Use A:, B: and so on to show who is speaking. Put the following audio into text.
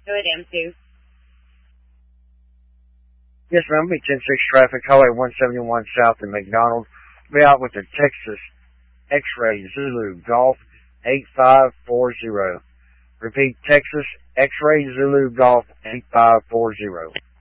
A: Go ahead, M2.
B: Yes, ma'am. Be 10-6 traffic, Highway 171 south in McDonald. Be out with the Texas X-Ray Zulu Golf 8540. Repeat, Texas X-Ray Zulu Golf 8540.